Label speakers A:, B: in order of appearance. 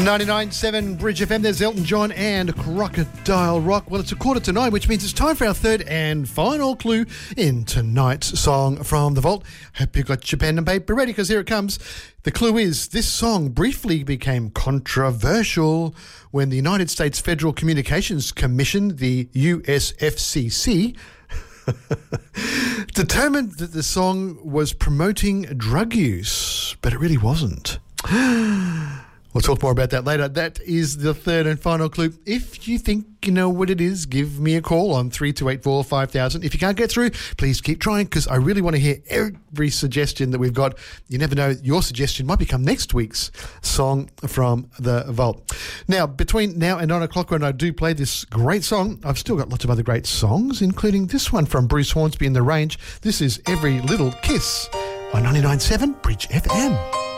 A: 99.7 Bridge FM, there's Elton John and Crocodile Rock. Well, it's 8:45, which means it's time for our third and final clue in tonight's song from the vault. Hope you got your pen and paper ready, because here it comes. The clue is, this song briefly became controversial when the United States Federal Communications Commission, the USFCC, determined that the song was promoting drug use, but it really wasn't. We'll talk more about that later. That is the third and final clue. If you think you know what it is, give me a call on 3284 5000. If you can't get through, please keep trying, because I really want to hear every suggestion that we've got. You never know, your suggestion might become next week's song from the vault. Now, between now and 9 o'clock, when I do play this great song, I've still got lots of other great songs, including this one from Bruce Hornsby and The Range. This is Every Little Kiss on 99.7 Bridge FM.